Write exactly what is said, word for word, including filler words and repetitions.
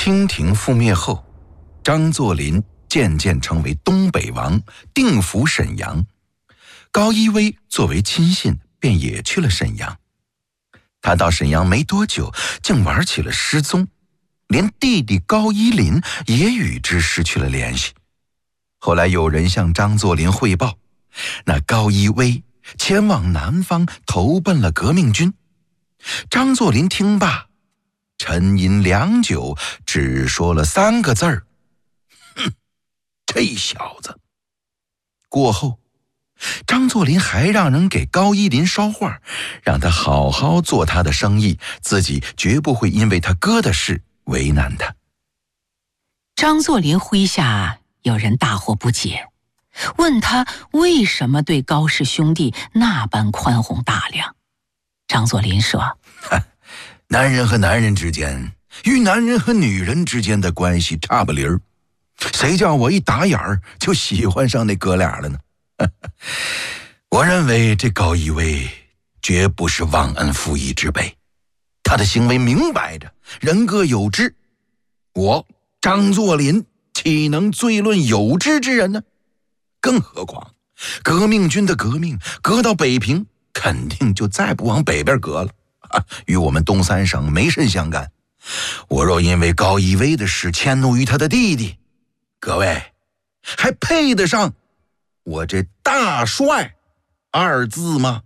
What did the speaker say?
清廷覆灭后，张作霖渐渐成为东北王，定府沈阳。高一威作为亲信，便也去了沈阳。他到沈阳没多久，竟玩起了失踪，连弟弟高一林也与之失去了联系。后来有人向张作霖汇报，那高一威前往南方投奔了革命军。张作霖听罢，沉吟良久，只说了三个字儿：哼，这小子。过后，张作霖还让人给高一林捎话，让他好好做他的生意，自己绝不会因为他哥的事为难他。 张作霖麾下有人大惑不解，问他为什么对高氏兄弟那般宽宏大量。张作霖说， 男人和男人之间与男人和女人之间的关系差不离儿，谁叫我一打眼儿就喜欢上那哥俩了呢？我认为这高一威绝不是忘恩负义之辈，他的行为明摆着人各有志，我张作霖岂能罪论有志之人呢？更何况革命军的革命革到北平，肯定就再不往北边革了，啊，与我们东三省没甚相干。我若因为高一威的事迁怒于他的弟弟，各位还配得上我这大帅二字吗？